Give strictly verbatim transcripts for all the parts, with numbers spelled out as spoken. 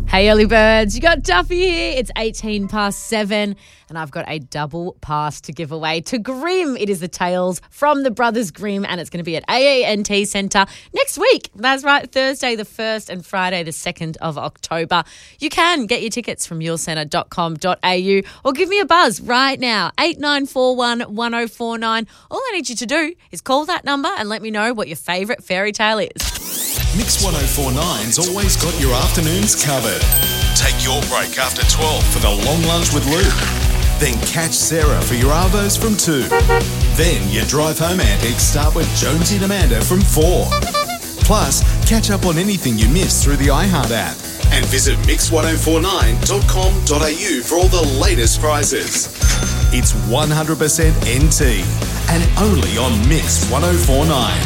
Hey, early birds, you got Duffy here. It's eighteen past seven, and I've got a double pass to give away to Grimm. It is the Tales from the Brothers Grimm, and it's going to be at A A N T Centre next week. That's right, Thursday the first and Friday the second of October. You can get your tickets from your centre dot com dot a u or give me a buzz right now, eight nine four one, one oh four nine. All I need you to do is call that number and let me know what your favourite fairy tale is. Mix one oh four nine's always got your afternoons covered. Take your break after twelve for the long lunch with Luke. Then catch Sarah for your arvos from two. Then your drive home antics start with Jonesy and Amanda from four. Plus, catch up on anything you missed through the iHeart app. And visit mix one oh four nine dot com dot a u for all the latest prizes. It's one hundred percent N T and only on Mix one oh four nine.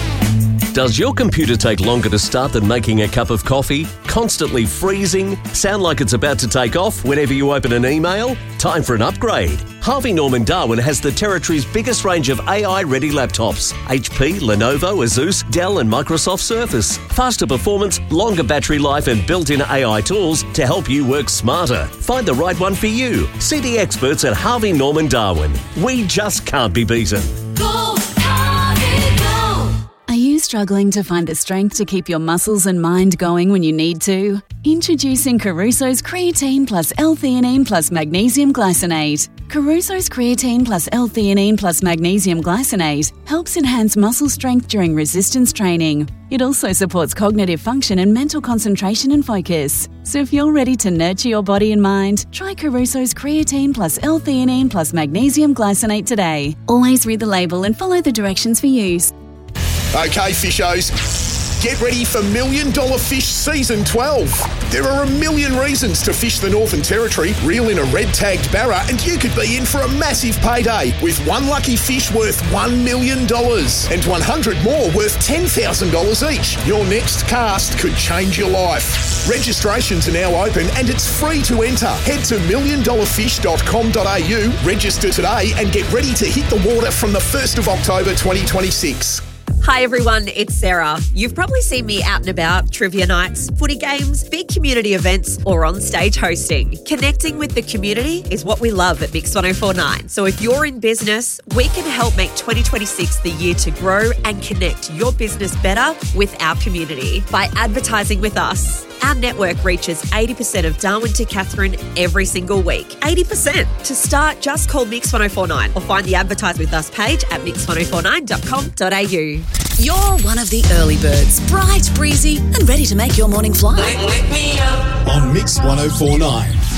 Does your computer take longer to start than making a cup of coffee? Constantly freezing? Sound like it's about to take off whenever you open an email? Time for an upgrade. Harvey Norman Darwin has the territory's biggest range of A I-ready laptops. H P, Lenovo, Asus, Dell and Microsoft Surface. Faster performance, longer battery life and built-in A I tools to help you work smarter. Find the right one for you. See the experts at Harvey Norman Darwin. We just can't be beaten. Go, Harvey, go! Are you struggling to find the strength to keep your muscles and mind going when you need to? Introducing Caruso's Creatine Plus L-Theanine Plus Magnesium Glycinate. Caruso's Creatine Plus L-Theanine Plus Magnesium Glycinate helps enhance muscle strength during resistance training. It also supports cognitive function and mental concentration and focus. So if you're ready to nurture your body and mind, try Caruso's Creatine Plus L-Theanine Plus Magnesium Glycinate today. Always read the label and follow the directions for use. Okay, fishos, get ready for Million Dollar Fish Season twelve. There are a million reasons to fish the Northern Territory, reel in a red-tagged barra, and you could be in for a massive payday with one lucky fish worth one million dollars and one hundred more worth ten thousand dollars each. Your next cast could change your life. Registrations are now open and it's free to enter. Head to million dollar fish dot com dot a u, register today and get ready to hit the water from the first of October twenty twenty-six. Hi everyone, it's Sarah. You've probably seen me out and about, trivia nights, footy games, big community events, or on stage hosting. Connecting with the community is what we love at Mix one oh four nine. So if you're in business, we can help make twenty twenty-six the year to grow and connect your business better with our community by advertising with us. Our network reaches eighty percent of Darwin to Katherine every single week. eighty percent. To start, just call Mix one oh four nine or find the Advertise With Us page at mix one oh four nine dot com dot a u. You're one of the early birds, bright, breezy and ready to make your morning fly. On Mix one oh four nine.